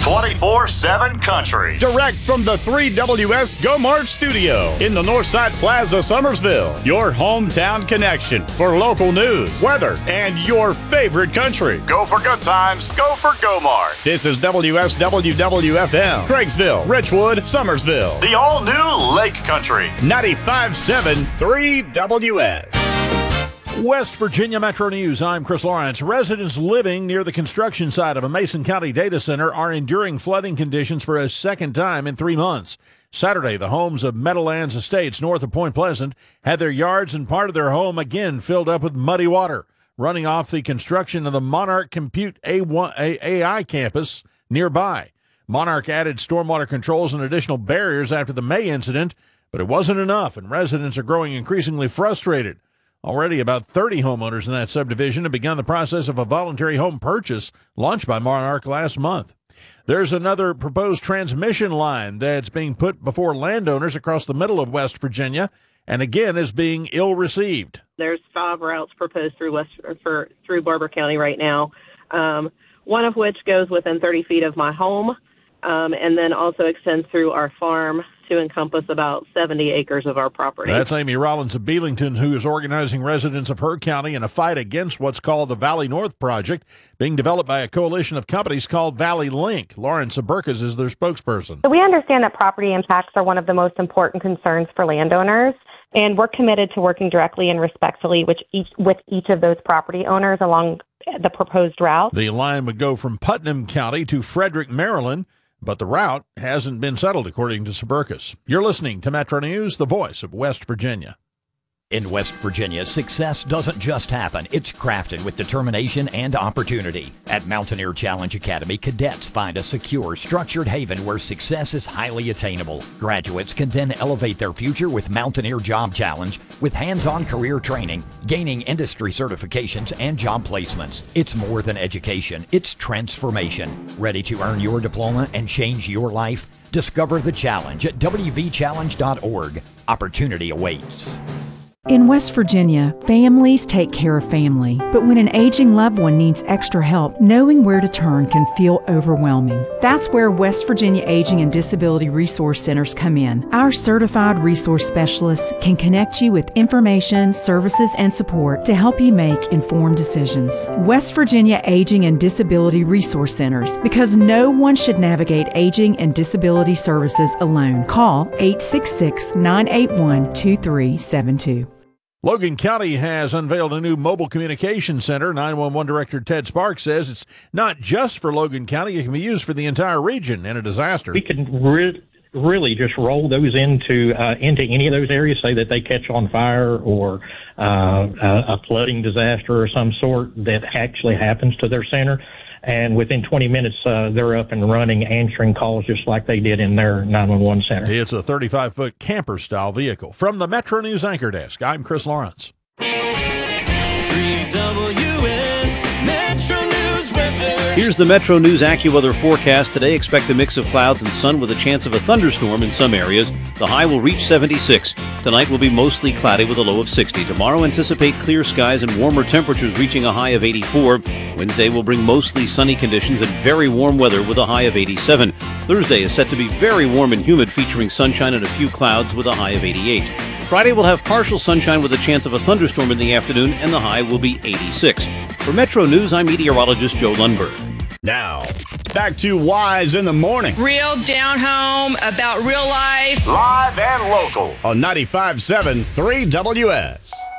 24/7 country. Direct from the 3WS Go Mart studio in the Northside Plaza, Summersville. Your hometown connection for local news, weather, and your favorite country. Go for good times. Go for Go Mart. This is WSWWFM, Craigsville, Richwood, Summersville. The all-new Lake Country. 95.7 3WS. West Virginia Metro News, I'm Chris Lawrence. Residents living near the construction site of a Mason County data center are enduring flooding conditions for a second time in 3 months. Saturday, the homes of Meadowlands Estates north of Point Pleasant had their yards and part of their home again filled up with muddy water, running off the construction of the Monarch Compute AI campus nearby. Monarch added stormwater controls and additional barriers after the May incident, but it wasn't enough, and residents are growing increasingly frustrated. Already, about 30 homeowners in that subdivision have begun the process of a voluntary home purchase launched by Monarch last month. There's another proposed transmission line that's being put before landowners across the middle of West Virginia, and again is being ill-received. There's 5 routes proposed through Barber County right now, one of which goes within 30 feet of my home, and then also extends through our farm to encompass about 70 acres of our property. That's Amy Rollins of Belington, who is organizing residents of her county in a fight against what's called the Valley North Project, being developed by a coalition of companies called Valley Link. Lauren Saburkas is their spokesperson. So we understand that property impacts are one of the most important concerns for landowners, and we're committed to working directly and respectfully with each of those property owners along the proposed route. The line would go from Putnam County to Frederick, Maryland, but the route hasn't been settled, according to Saburkas. You're listening to Metro News, the voice of West Virginia. In West Virginia, success doesn't just happen. It's crafted with determination and opportunity. At Mountaineer Challenge Academy, cadets find a secure, structured haven where success is highly attainable. Graduates can then elevate their future with Mountaineer Job Challenge, with hands-on career training, gaining industry certifications, and job placements. It's more than education. It's transformation. Ready to earn your diploma and change your life? Discover the challenge at wvchallenge.org. Opportunity awaits. In West Virginia, families take care of family, but when an aging loved one needs extra help, knowing where to turn can feel overwhelming. That's where West Virginia Aging and Disability Resource Centers come in. Our certified resource specialists can connect you with information, services, and support to help you make informed decisions. West Virginia Aging and Disability Resource Centers, because no one should navigate aging and disability services alone. Call 866-981-2372. Logan County has unveiled a new mobile communication center. 911 Director Ted Sparks says it's not just for Logan County. It can be used for the entire region in a disaster. We can really just roll those into any of those areas, say that they catch on fire or a flooding disaster or some sort that actually happens to their center. And within 20 minutes, they're up and running, answering calls just like they did in their 911 center. It's a 35-foot camper-style vehicle. From the Metro News Anchor Desk, I'm Chris Lawrence. 3WS Metro News weather. Here's the Metro News AccuWeather forecast. Today, expect a mix of clouds and sun with a chance of a thunderstorm in some areas. The high will reach 76. Tonight will be mostly cloudy with a low of 60. Tomorrow, anticipate clear skies and warmer temperatures reaching a high of 84. Wednesday will bring mostly sunny conditions and very warm weather with a high of 87. Thursday is set to be very warm and humid, featuring sunshine and a few clouds with a high of 88. Friday will have partial sunshine with a chance of a thunderstorm in the afternoon, and the high will be 86. For Metro News, I'm meteorologist Joe Lundberg. Now, back to Wise in the Morning. Real down home about real life. Live and local on 95.7 3WS.